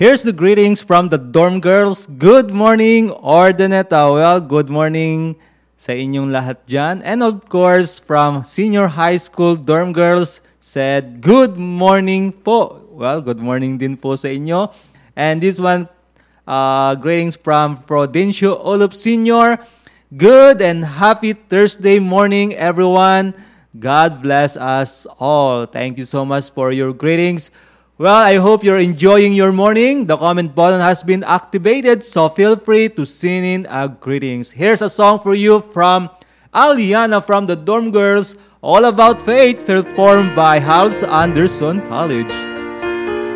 Here's the greetings from the dorm girls. Good morning, Ordaneta. Well, good morning sa inyong lahat dyan. And of course, from senior high school dorm girls said, good morning po. Well, good morning din po sa inyo. And this one, greetings from Prudencio Olup Sr. Good and happy Thursday morning, everyone. God bless us all. Thank you so much for your greetings. Well, I hope you're enjoying your morning. The comment button has been activated, so feel free to send in greetings. Here's a song for you from Aliana from the Dorm Girls, All About Faith, performed by House Anderson College.